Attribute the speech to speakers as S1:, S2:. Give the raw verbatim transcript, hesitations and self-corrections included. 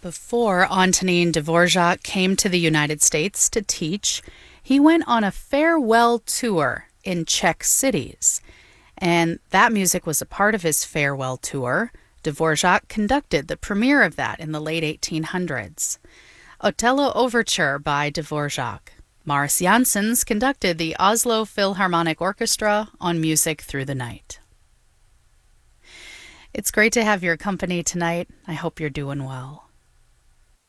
S1: Before Antonin Dvorak came to the United States to teach, he went on a farewell tour in Czech cities. And that music was a part of his farewell tour. Dvorak conducted the premiere of that in the late eighteen hundreds. Otello Overture by Dvorak. Maris Janssens conducted the Oslo Philharmonic Orchestra on Music Through the Night. It's great to have your company tonight. I hope you're doing well.